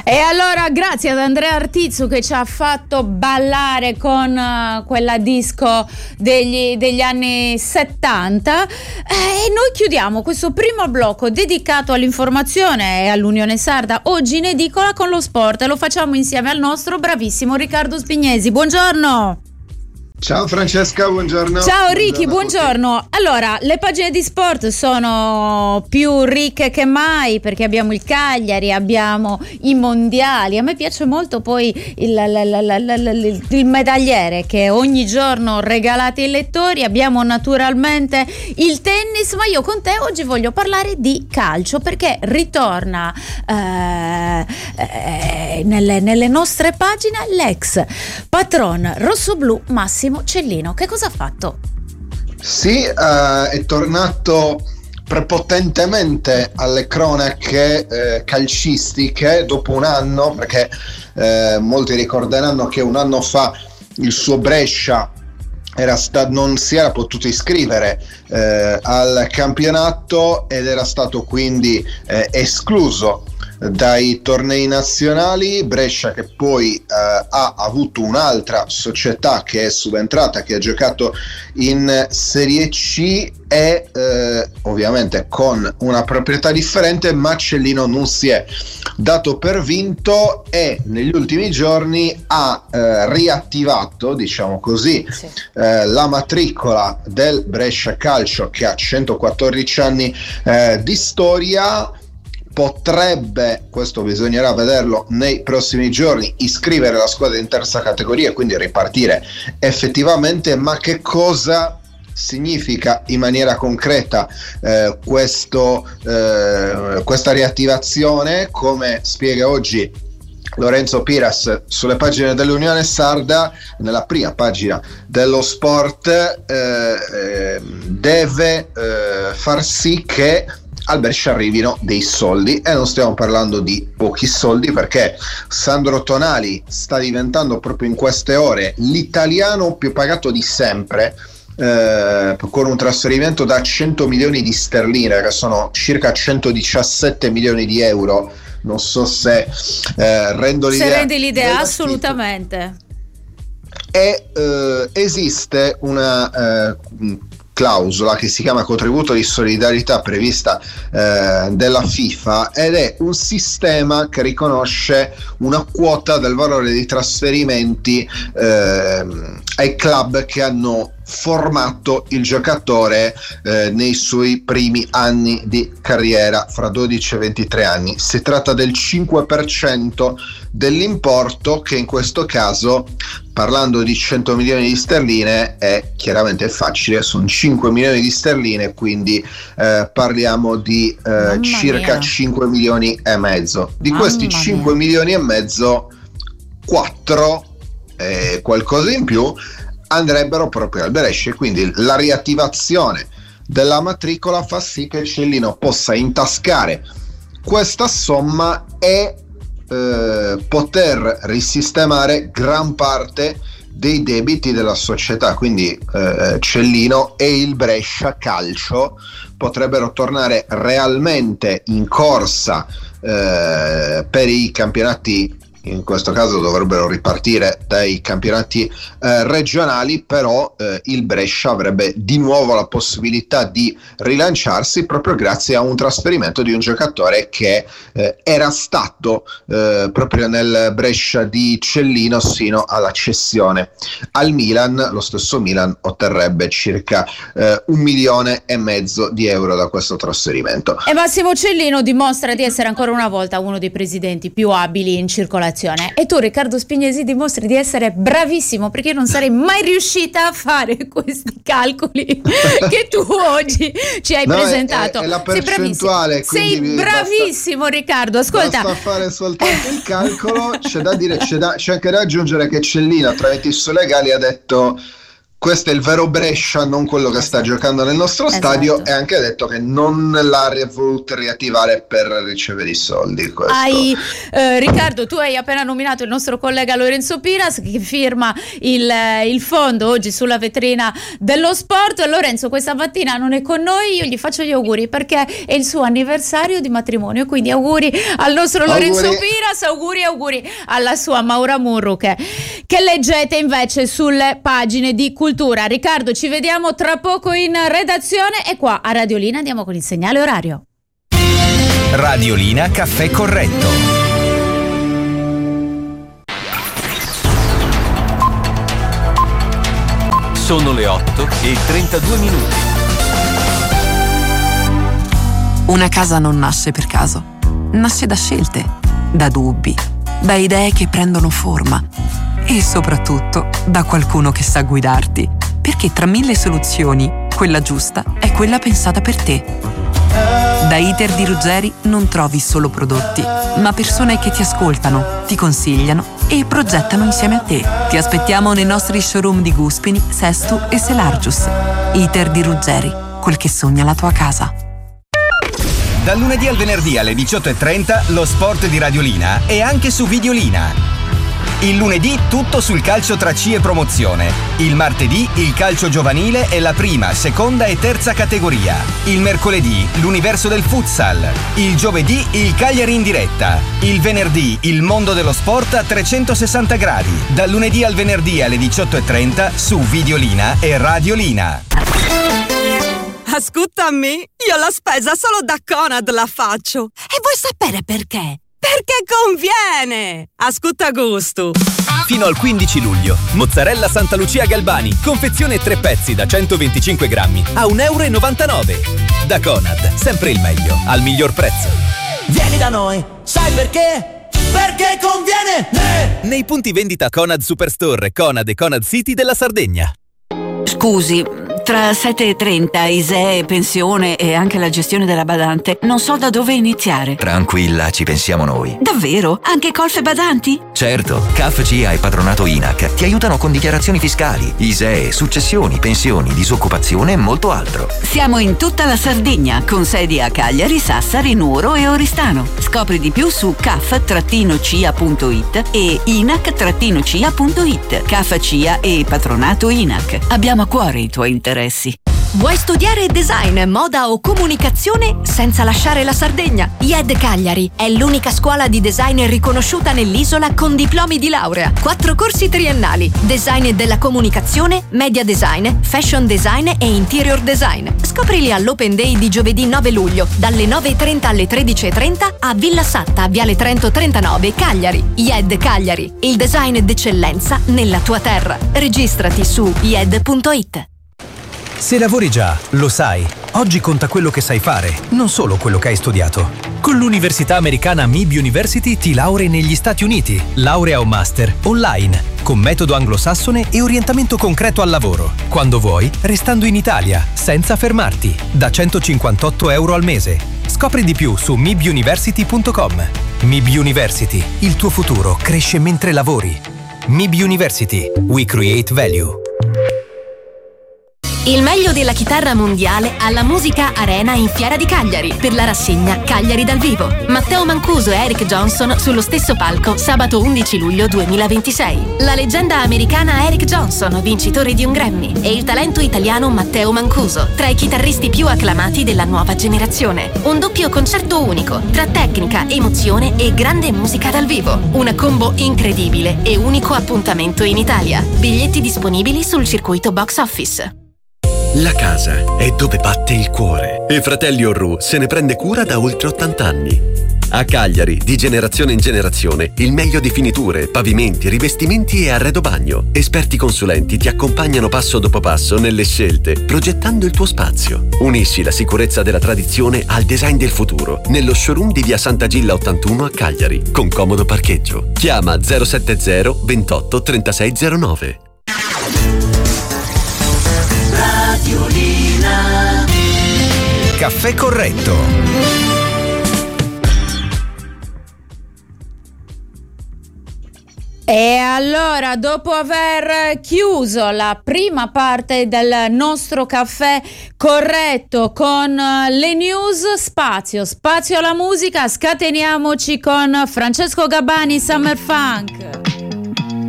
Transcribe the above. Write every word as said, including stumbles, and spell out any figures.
E allora grazie ad Andrea Artizzu che ci ha fatto ballare con uh, quella disco degli, degli anni settanta, eh, e noi chiudiamo questo primo blocco dedicato all'informazione e all'Unione Sarda oggi in edicola con lo sport, e lo facciamo insieme al nostro bravissimo Riccardo Spignesi. Buongiorno. Ciao Francesca, buongiorno. Ciao Ricky, buongiorno. Allora, le pagine di sport sono più ricche che mai perché abbiamo il Cagliari, abbiamo i mondiali. A me piace molto poi il, il, il, il medagliere che ogni giorno regalate ai lettori. Abbiamo naturalmente il tennis, ma io con te oggi voglio parlare di calcio perché ritorna eh, eh, nelle, nelle nostre pagine l'ex patron rossoblù Massimo Cellino. Che cosa ha fatto? Sì, uh, è tornato prepotentemente alle cronache eh, calcistiche dopo un anno, perché eh, molti ricorderanno che un anno fa il suo Brescia era sta- non si era potuto iscrivere eh, al campionato ed era stato quindi eh, escluso dai tornei nazionali. Brescia che poi eh, ha avuto un'altra società che è subentrata, che ha giocato in Serie C e eh, ovviamente con una proprietà differente, ma Cellino non si è dato per vinto e negli ultimi giorni ha eh, riattivato, diciamo così, sì. eh, la matricola del Brescia Calcio, che ha centoquattordici anni eh, di storia. Potrebbe, questo bisognerà vederlo nei prossimi giorni, iscrivere la squadra in terza categoria e quindi ripartire effettivamente. Ma che cosa significa in maniera concreta eh, questo, eh, questa riattivazione? Come spiega oggi Lorenzo Piras sulle pagine dell'Unione Sarda, nella prima pagina dello sport, eh, eh, deve eh, far sì che al Brescia arrivino dei soldi, e non stiamo parlando di pochi soldi, perché Sandro Tonali sta diventando proprio in queste ore l'italiano più pagato di sempre, eh, con un trasferimento da cento milioni di sterline, che sono circa centodiciassette milioni di euro. Non so se eh, rendo l'idea. Se rende l'idea, assolutamente. E eh, esiste una eh, clausola che si chiama contributo di solidarietà prevista eh, della FIFA, ed è un sistema che riconosce una quota del valore dei trasferimenti eh, ai club che hanno formato il giocatore eh, nei suoi primi anni di carriera, fra dodici e ventitré anni. Si tratta del cinque per cento dell'importo, che in questo caso, parlando di cento milioni di sterline, è chiaramente facile, sono cinque milioni di sterline, quindi eh, parliamo di eh, circa mia. cinque milioni e mezzo. Di Mamma questi cinque mia. milioni e mezzo, quattro e qualcosa in più andrebbero proprio al Brescia, quindi la riattivazione della matricola fa sì che Cellino possa intascare questa somma e eh, poter risistemare gran parte dei debiti della società. Quindi eh, Cellino e il Brescia Calcio potrebbero tornare realmente in corsa eh, per i campionati. In questo caso dovrebbero ripartire dai campionati eh, regionali, però eh, il Brescia avrebbe di nuovo la possibilità di rilanciarsi proprio grazie a un trasferimento di un giocatore che eh, era stato eh, proprio nel Brescia di Cellino sino alla cessione al Milan. Lo stesso Milan otterrebbe circa eh, un milione e mezzo di euro da questo trasferimento. E Massimo Cellino dimostra di essere ancora una volta uno dei presidenti più abili in circolazione. E tu, Riccardo Spignesi, dimostri di essere bravissimo, perché io non sarei mai riuscita a fare questi calcoli che tu oggi ci hai no, presentato. È, è la percentuale. Sei bravissimo, sei bravissimo basta, Riccardo. Ascolta, basta fare soltanto il calcolo. C'è da dire, c'è, da, c'è anche da aggiungere che Cellino, attraverso i suoi legali, ha detto: questo è il vero Brescia, non quello che sta giocando nel nostro esatto. stadio, e anche detto che non l'ha voluto riattivare per ricevere i soldi. Questo. Hai, eh, Riccardo, tu hai appena nominato il nostro collega Lorenzo Piras, che firma il, il fondo oggi sulla vetrina dello sport. Lorenzo questa mattina non è con noi, io gli faccio gli auguri perché è il suo anniversario di matrimonio, quindi auguri al nostro Lorenzo auguri. Piras, auguri auguri alla sua Maura Murru che, che leggete invece sulle pagine di Cultura. Riccardo, ci vediamo tra poco in redazione e qua a Radiolina andiamo con il segnale orario. Radiolina Caffè Corretto. Sono le otto e trentadue minuti. Una casa non nasce per caso, nasce da scelte, da dubbi, da idee che prendono forma e soprattutto da qualcuno che sa guidarti, perché tra mille soluzioni, quella giusta è quella pensata per te. Da Iter di Ruggeri non trovi solo prodotti, ma persone che ti ascoltano, ti consigliano e progettano insieme a te. Ti aspettiamo nei nostri showroom di Guspini, Sestu e Selargius. Iter di Ruggeri, quel che sogna la tua casa. Dal lunedì al venerdì alle diciotto e trenta lo sport di Radiolina è anche su Videolina. Il lunedì tutto sul calcio tra C e promozione. Il martedì il calcio giovanile e la prima, seconda e terza categoria. Il mercoledì l'universo del futsal. Il giovedì il Cagliari in diretta. Il venerdì il mondo dello sport a trecentosessanta gradi. Dal lunedì al venerdì alle diciotto e trenta su Videolina e Radiolina. Ascoltami, io la spesa solo da Conad la faccio. E vuoi sapere perché? Perché conviene! Ascolta gusto. Fino al quindici luglio, mozzarella Santa Lucia Galbani, confezione tre pezzi da centoventicinque grammi a un euro e novantanove. Da Conad, sempre il meglio, al miglior prezzo. Vieni da noi, sai perché? Perché conviene! Eh! Nei punti vendita Conad Superstore, Conad e Conad City della Sardegna. Scusi, tra sette e trenta, I S E E, pensione e anche la gestione della badante, non so da dove iniziare. Tranquilla, ci pensiamo noi. Davvero? Anche colf e badanti? Certo, C A F C I A e Patronato I N A C ti aiutano con dichiarazioni fiscali, I S E E, successioni, pensioni, disoccupazione e molto altro. Siamo in tutta la Sardegna, con sedi a Cagliari, Sassari, Nuoro e Oristano. Scopri di più su c a f c i a punto i t e i n a c c i a punto i t. C A F C I A e Patronato I N A C. Abbiamo a cuore i tuoi interessi. Vuoi studiare design, moda o comunicazione senza lasciare la Sardegna? I E D Cagliari è l'unica scuola di design riconosciuta nell'isola con diplomi di laurea. Quattro corsi triennali: design della comunicazione, media design, fashion design e interior design. Scoprili all'Open Day di giovedì nove luglio dalle nove e trenta alle tredici e trenta a Villa Satta, Viale Trento trentanove, Cagliari. I E D Cagliari, il design d'eccellenza nella tua terra. Registrati su i e d punto i t. Se lavori già, lo sai. Oggi conta quello che sai fare, non solo quello che hai studiato. Con l'università americana M I B University ti laurei negli Stati Uniti, laurea o master, online, con metodo anglosassone e orientamento concreto al lavoro. Quando vuoi, restando in Italia, senza fermarti, da centocinquantotto euro al mese. Scopri di più su m i b university punto com. M I B University, il tuo futuro cresce mentre lavori. M I B University, we create value. Il meglio della chitarra mondiale alla Musica Arena in Fiera di Cagliari per la rassegna Cagliari dal vivo. Matteo Mancuso e Eric Johnson sullo stesso palco sabato undici luglio duemilaventisei. La leggenda americana Eric Johnson, vincitore di un Grammy, e il talento italiano Matteo Mancuso, tra i chitarristi più acclamati della nuova generazione. Un doppio concerto unico tra tecnica, emozione e grande musica dal vivo. Una combo incredibile e unico appuntamento in Italia. Biglietti disponibili sul circuito box office. La casa è dove batte il cuore e Fratelli Orru se ne prende cura da oltre ottanta anni. A Cagliari, di generazione in generazione, il meglio di finiture, pavimenti, rivestimenti e arredo bagno. Esperti consulenti ti accompagnano passo dopo passo nelle scelte, progettando il tuo spazio. Unisci la sicurezza della tradizione al design del futuro, nello showroom di via Sant'Agilla ottantuno a Cagliari, con comodo parcheggio. Chiama zero sette zero ventotto trentasei zero nove. Radiolina. Caffè corretto. E allora, dopo aver chiuso la prima parte del nostro caffè corretto con le news, spazio, spazio alla musica, scateniamoci con Francesco Gabbani, Summer Funk.